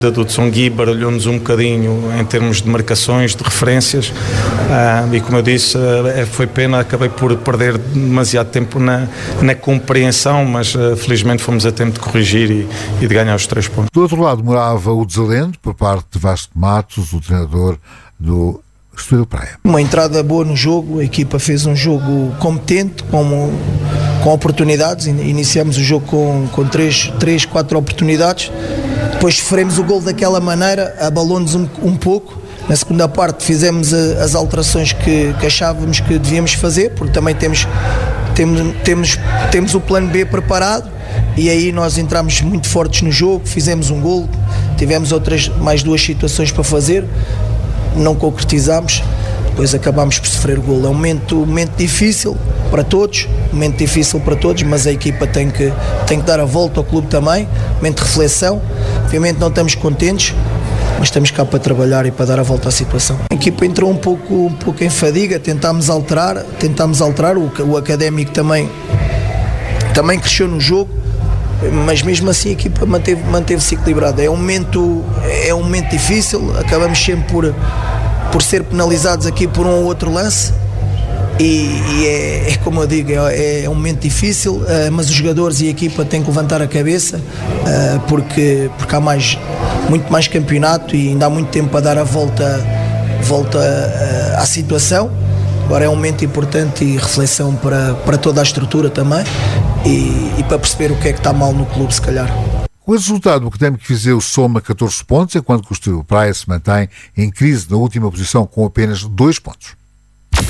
Do Tsongi baralhou-nos um bocadinho em termos de marcações, de referências, e como eu disse, foi pena, acabei por perder demasiado tempo na compreensão, mas felizmente fomos a tempo de corrigir e de ganhar os 3 pontos. Do outro lado morava o desalento por parte de Vasco Matos, o treinador do Estoril Praia. Uma entrada boa no jogo, a equipa fez um jogo competente, com oportunidades, iniciamos o jogo com 4 oportunidades. Depois sofremos o gol daquela maneira, abalou-nos um pouco. Na segunda parte fizemos as alterações que achávamos que devíamos fazer, porque também temos o plano B preparado, e aí nós entramos muito fortes no jogo, fizemos um gol, tivemos mais 2 situações para fazer, não concretizámos, depois acabámos por sofrer o gol. É um momento difícil para todos, mas a equipa tem que dar a volta ao clube também, momento de reflexão. Obviamente não estamos contentes, mas estamos cá para trabalhar e para dar a volta à situação. A equipa entrou um pouco em fadiga, tentámos alterar, o Académico também cresceu no jogo, mas mesmo assim a equipa manteve-se equilibrada. É um momento difícil, acabamos sempre por ser penalizados aqui por um ou outro lance, e é como eu digo, é um momento difícil, mas os jogadores e a equipa têm que levantar a cabeça, porque há muito mais campeonato e ainda há muito tempo para dar a volta à situação. Agora é um momento importante e reflexão para toda a estrutura também, e para perceber o que é que está mal no clube, se calhar. Com esse resultado, o Académico de Viseu soma 14 pontos, enquanto que o Estoril Praia se mantém em crise na última posição com apenas 2 pontos.